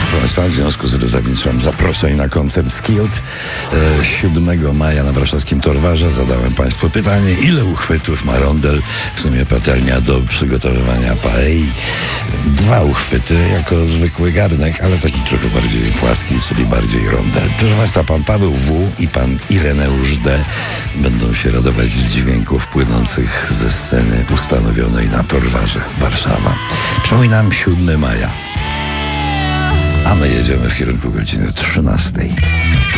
Proszę Państwa, w związku z rozdawnictwem zaproszeń na koncert Skilled 7 maja na warszawskim Torwarze zadałem Państwu pytanie, ile uchwytów ma rondel, w sumie patelnia do przygotowywania paei. 2 uchwyty jako zwykły garnek, ale taki trochę bardziej płaski, czyli bardziej rondel. Proszę Państwa, pan Paweł W. i pan Ireneusz D. będą się radować z dźwięków płynących ze sceny ustanowionej na Torwarze Warszawa. Przypominam, 7 maja. A my jedziemy w kierunku godziny 13.